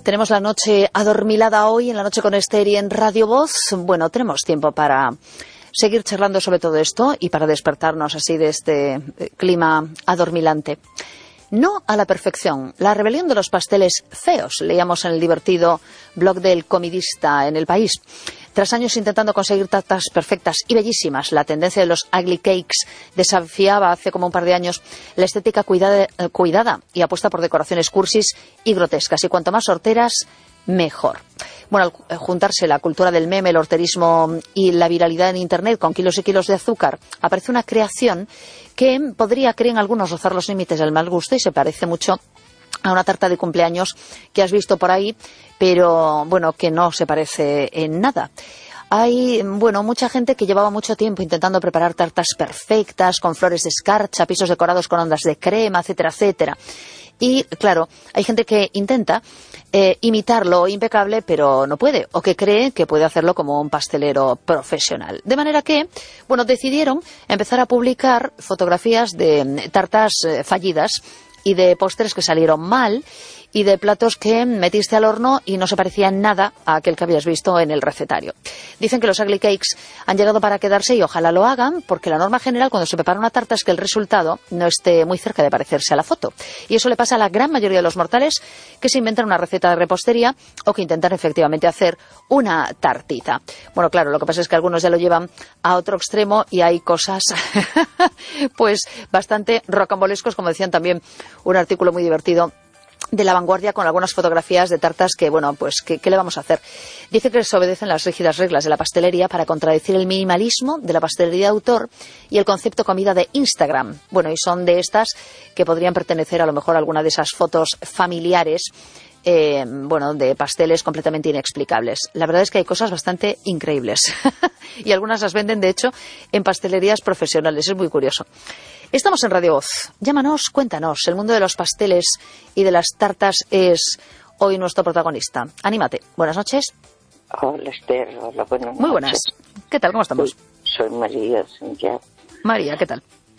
Tenemos la noche adormilada hoy, en la noche con Esther y en Radio Voz. Bueno, tenemos tiempo para seguir charlando sobre todo esto y para despertarnos así de este clima adormilante. No a la perfección. La rebelión de los pasteles feos, leíamos en el divertido blog del comidista en El País. Tras años intentando conseguir tartas perfectas y bellísimas, la tendencia de los ugly cakes desafiaba hace como un par de años la estética cuidada y apuesta por decoraciones cursis y grotescas. Y cuanto más horteras, mejor. Bueno, al juntarse la cultura del meme, el horterismo y la viralidad en Internet con kilos y kilos de azúcar, aparece una creación que podría, creen algunos, rozar los límites del mal gusto y se parece mucho a una tarta de cumpleaños que has visto por ahí, pero bueno, que no se parece en nada. Hay, bueno, mucha gente que llevaba mucho tiempo intentando preparar tartas perfectas, con flores de escarcha, pisos decorados con ondas de crema, etcétera, etcétera. Y, claro, hay gente que intenta imitarlo impecable, pero no puede, o que cree que puede hacerlo como un pastelero profesional. De manera que, bueno, decidieron empezar a publicar fotografías de tartas fallidas y de postres que salieron mal y de platos que metiste al horno y no se parecían nada a aquel que habías visto en el recetario. Dicen que los ugly cakes han llegado para quedarse y ojalá lo hagan, porque la norma general cuando se prepara una tarta es que el resultado no esté muy cerca de parecerse a la foto. Y eso le pasa a la gran mayoría de los mortales que se inventan una receta de repostería o que intentan efectivamente hacer una tartita. Bueno, claro, lo que pasa es que algunos ya lo llevan a otro extremo y hay cosas pues bastante rocambolescos, como decían también un artículo muy divertido de La Vanguardia con algunas fotografías de tartas que, bueno, pues, ¿qué le vamos a hacer? Dice que se obedecen las rígidas reglas de la pastelería para contradecir el minimalismo de la pastelería de autor y el concepto comida de Instagram. Bueno, y son de estas que podrían pertenecer a lo mejor a alguna de esas fotos familiares, bueno, de pasteles completamente inexplicables. La verdad es que hay cosas bastante increíbles y algunas las venden, de hecho, en pastelerías profesionales. Es muy curioso. Estamos en Radio Voz. Llámanos, cuéntanos. El mundo de los pasteles y de las tartas es hoy nuestro protagonista. Anímate. Buenas noches. Hola, Esther. Hola, buenas noches. Muy buenas. ¿Qué tal? ¿Cómo estamos? Soy María Santiago. María, ¿qué tal?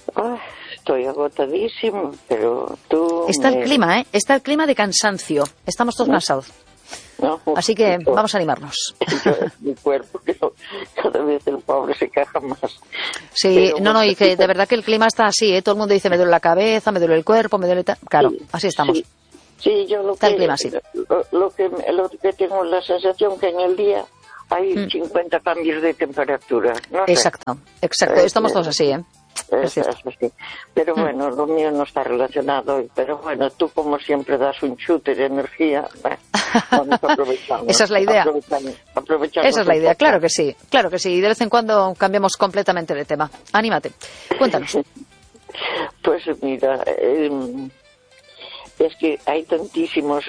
Estoy agotadísimo, pero tú... Está el clima, ¿eh? Está el clima de cansancio. Estamos todos cansados. No, así que vamos a animarnos. Mi cuerpo, que cada vez el pobre se queja más. Sí, pero, no, y que de verdad que el clima está así, ¿eh? Todo el mundo dice, me duele la cabeza, me duele el cuerpo, me duele... Claro, sí, así estamos. Sí, yo lo está que... el clima así. Lo que tengo la sensación que en el día hay 50 cambios de temperatura. No sé. Exacto. Estamos todos así, ¿eh? Es así. Pero bueno, lo mío no está relacionado. Pero bueno, tú como siempre das un chute de energía. Vamos aprovechando. Esa es la idea. Esa es la idea, claro que sí. Claro que sí. De vez en cuando cambiamos completamente de tema. Anímate. Cuéntanos. Pues mira, es que hay tantísimo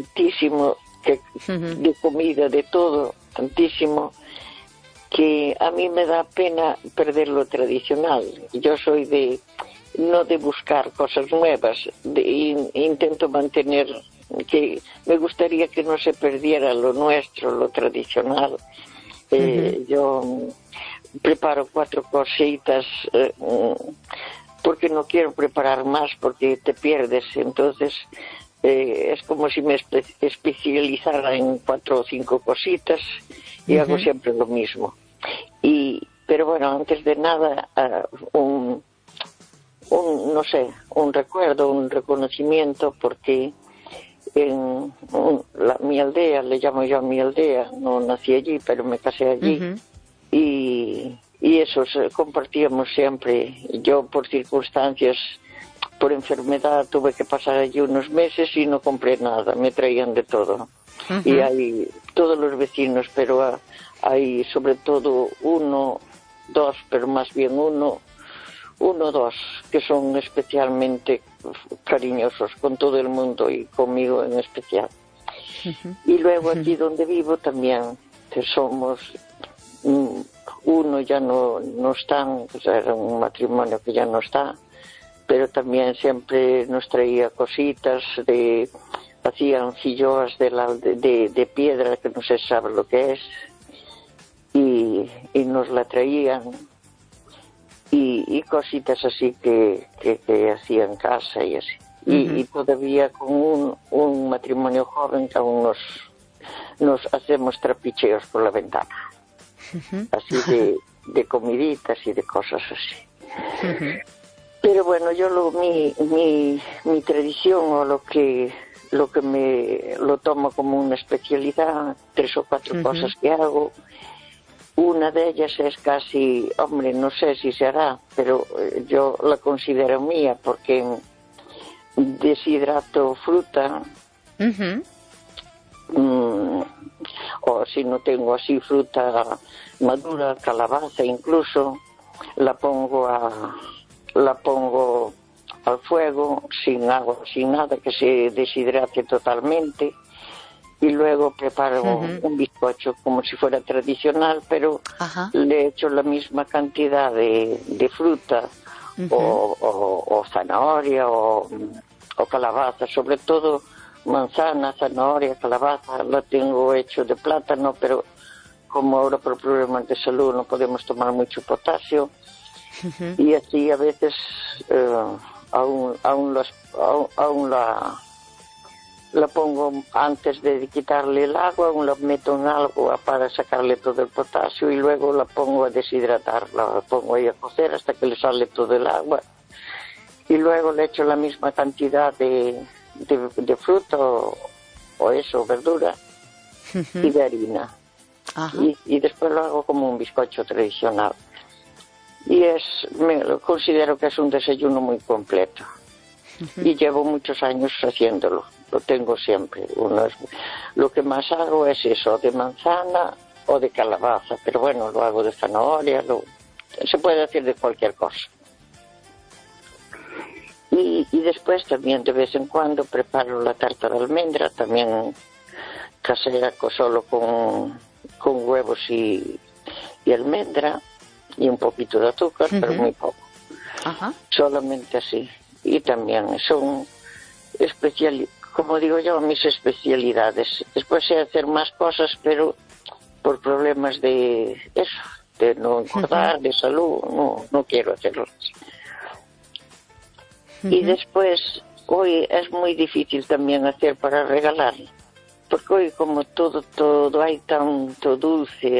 de comida, de todo, tantísimo, que a mí me da pena perder lo tradicional. Yo soy no de buscar cosas nuevas, intento mantener, que me gustaría que no se perdiera lo nuestro, lo tradicional. Yo preparo 4 cositas, porque no quiero preparar más, porque te pierdes. Entonces es como si me especializara en 4 o 5 cositas y hago siempre lo mismo. Pero bueno, antes de nada, un recuerdo, un reconocimiento, porque en mi aldea, le llamo yo a mi aldea, no nací allí, pero me casé allí, y eso compartíamos siempre. Yo, por circunstancias, por enfermedad, tuve que pasar allí unos meses y no compré nada, me traían de todo. Y hay todos los vecinos, pero hay sobre todo 1, 2, pero más bien 1, 2, que son especialmente cariñosos con todo el mundo y conmigo en especial. Y luego aquí donde vivo también, que somos... uno ya no están, pues era un matrimonio que ya no está, pero también siempre nos traía cositas, hacían filloas de piedra, que no se sabe lo que es, y nos la traían, y cositas así que hacía en casa y así. Y todavía con un matrimonio joven que aún nos hacemos trapicheos por la ventana. Así de comiditas y de cosas así. Pero bueno, yo mi tradición o lo que lo tomo como una especialidad, 3 o 4 cosas que hago. Una de ellas es casi, hombre, no sé si se hará, pero yo la considero mía porque deshidrato fruta, o si no tengo así fruta madura, calabaza incluso, la pongo al fuego, sin agua, sin nada, que se deshidrate totalmente, y luego preparo un bizcocho como si fuera tradicional, pero le echo la misma cantidad de fruta o zanahoria o calabaza, sobre todo manzana, zanahoria, calabaza. Lo tengo hecho de plátano, pero como ahora por problemas de salud no podemos tomar mucho potasio, y así a veces aún la pongo antes de quitarle el agua, aún la meto en agua para sacarle todo el potasio, y luego la pongo a deshidratar, la pongo ahí a cocer hasta que le sale todo el agua, y luego le echo la misma cantidad de fruta o eso, verdura, y de harina. Y después lo hago como un bizcocho tradicional. Y lo considero que es un desayuno muy completo. Y llevo muchos años haciéndolo. Lo tengo siempre. Lo que más hago es eso, de manzana o de calabaza. Pero bueno, lo hago de zanahoria. Se puede hacer de cualquier cosa. Y después también de vez en cuando preparo la tarta de almendra, también casera, solo con huevos y almendra, y un poquito de azúcar, pero muy poco. Solamente así. Y también son como digo yo, mis especialidades. Después sé hacer más cosas, pero por problemas de no engordar, de salud, no quiero hacerlo. Y después, hoy es muy difícil también hacer para regalar, porque hoy como todo hay tanto dulce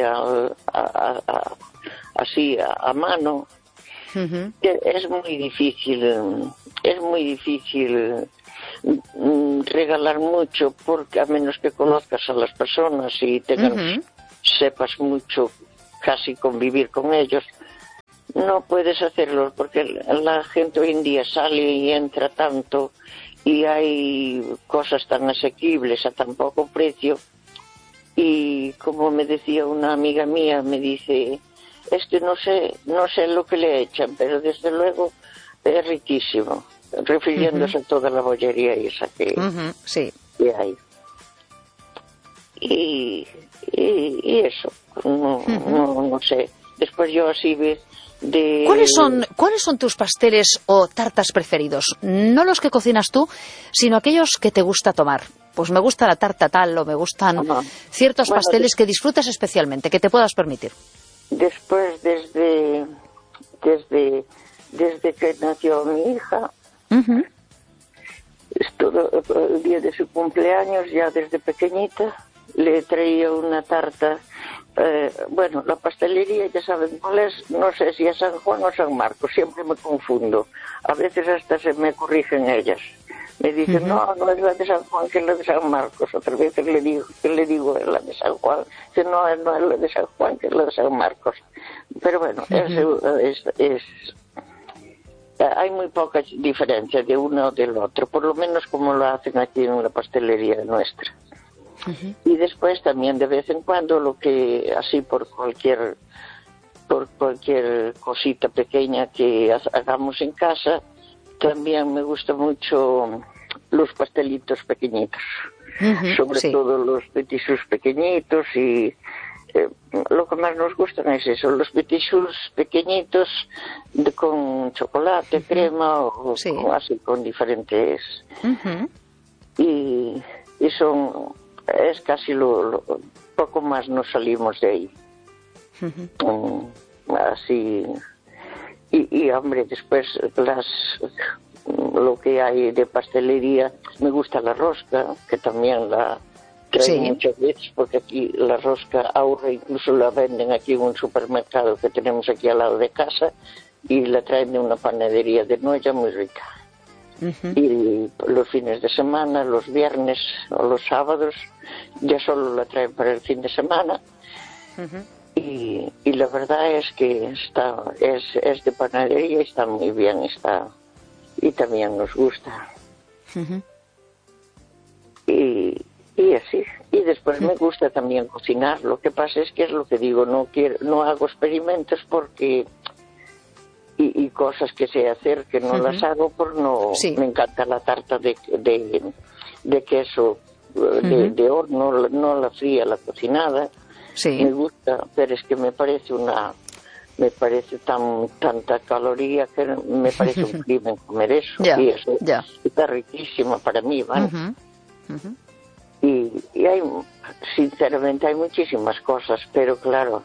así a mano, que es muy difícil regalar mucho, porque a menos que conozcas a las personas y sepas mucho, casi convivir con ellos, no puedes hacerlo, porque la gente hoy en día sale y entra tanto, y hay cosas tan asequibles a tan poco precio. Y como me decía una amiga mía, me dice, no sé lo que le echan, pero desde luego es riquísimo, refiriéndose a toda la bollería esa que hay. Y eso, no sé. Después yo así ¿Cuáles son tus pasteles o tartas preferidos? No los que cocinas tú, sino aquellos que te gusta tomar. Pues me gusta la tarta tal, o me gustan ciertos pasteles que disfrutas especialmente, que te puedas permitir. Después, desde que nació mi hija, todo el día de su cumpleaños, ya desde pequeñita, le traía una tarta. La pastelería, ya saben cuál es, no sé si es San Juan o San Marcos, siempre me confundo. A veces hasta se me corrigen ellas. Me dicen, no es la de San Juan, que es la de San Marcos. Otras veces le digo es la de San Juan, que no es la de San Juan, que es la de San Marcos. Pero bueno, hay muy poca diferencia de uno o del otro, por lo menos como lo hacen aquí en la pastelería nuestra. Y después también de vez en cuando así por cualquier cosita pequeña que hagamos en casa, también me gusta mucho los pastelitos pequeñitos, sobre todo los petit choux pequeñitos, y lo que más nos gustan es eso, los petit choux pequeñitos con chocolate, crema o así con diferentes y es casi poco más nos salimos de ahí. Así y hombre, después lo que hay de pastelería, me gusta la rosca, que también la traen muchas veces, porque aquí la rosca ahora incluso la venden aquí en un supermercado que tenemos aquí al lado de casa, y la traen de una panadería de Noya muy rica. Y los fines de semana, los viernes o los sábados, ya solo la traen para el fin de semana. Y la verdad es que es de panadería y está muy bien, y también nos gusta. Y así. Y después me gusta también cocinar. Lo que pasa es que es lo que digo, no hago experimentos porque... Y cosas que sé hacer que no las hago por no... Me encanta la tarta de queso de horno, no la fría, la cocinada. Me gusta, pero es que me parece tanta caloría que me parece un crimen comer eso. Y eso está riquísimo para mí, ¿vale? Y hay, sinceramente, hay muchísimas cosas, pero claro...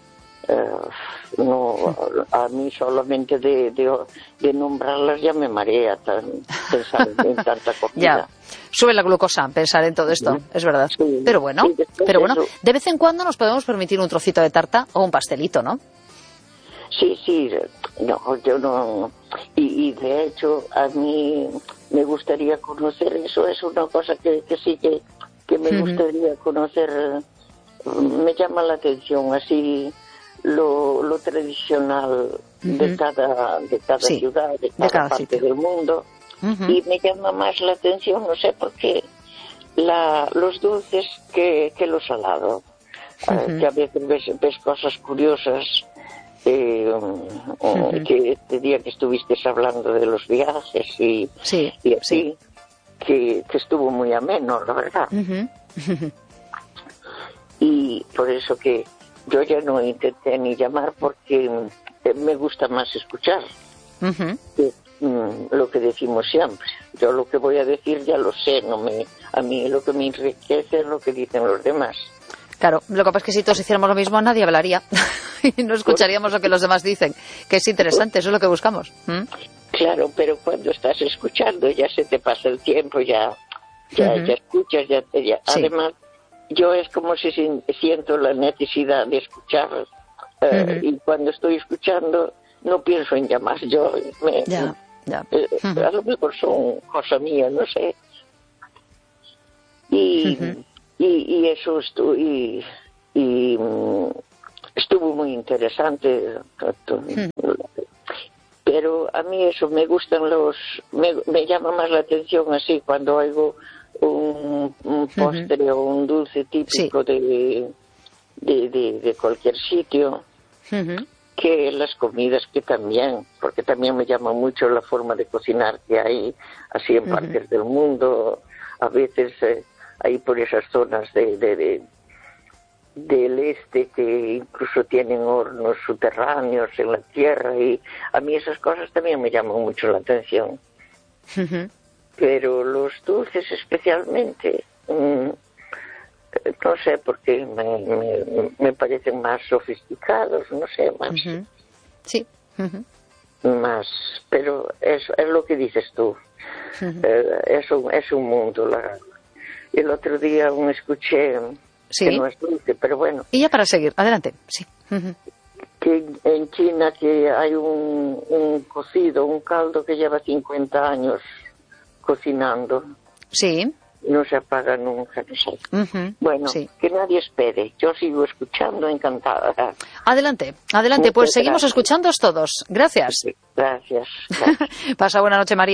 no, a mí solamente de nombrarlas ya me marea pensar en tanta comida. Sube la glucosa pensar en todo esto, es verdad. Pero bueno, de vez en cuando nos podemos permitir un trocito de tarta o un pastelito, ¿no? Sí, no, yo no. Y de hecho, a mí me gustaría conocer eso, es una cosa que sí que me gustaría conocer, me llama la atención, así... Lo tradicional de cada ciudad, de cada parte del mundo, y me llama más la atención, no sé por qué, los dulces que lo salado, que a veces ves cosas curiosas, que este día que estuviste hablando de los viajes y así, que estuvo muy ameno, la verdad. Y por eso que yo ya no intenté ni llamar porque me gusta más escuchar lo que decimos siempre. Yo lo que voy a decir ya lo sé, a mí lo que me enriquece es lo que dicen los demás. Claro, lo que pasa es que si todos hiciéramos lo mismo nadie hablaría y no escucharíamos lo que los demás dicen, que es interesante, eso es lo que buscamos. Claro, pero cuando estás escuchando ya se te pasa el tiempo, ya escuchas, además... Yo es como si siento la necesidad de escuchar y cuando estoy escuchando no pienso en llamar. Yo a lo mejor son cosa mía, no sé. Y eso estuvo muy interesante. Pero a mí eso me gustan me llama más la atención así cuando oigo un postre o un dulce típico de cualquier sitio, que las comidas que también, porque también me llama mucho la forma de cocinar que hay así en partes del mundo, a veces hay por esas zonas del este que incluso tienen hornos subterráneos en la tierra, y a mí esas cosas también me llaman mucho la atención. Pero los dulces especialmente, no sé, porque me parecen más sofisticados, no sé, más. Más, pero es lo que dices tú. Es un mundo. El otro día aún escuché, que no es dulce, pero bueno. Y ya para seguir, adelante, que en China que hay un cocido, un caldo que lleva 50 años cocinando. No se apaga nunca, no sé. Bueno, que nadie espere. Yo sigo escuchando, encantada. Adelante, pues seguimos escuchándoos todos. Gracias. Gracias. Pasa buena noche, María.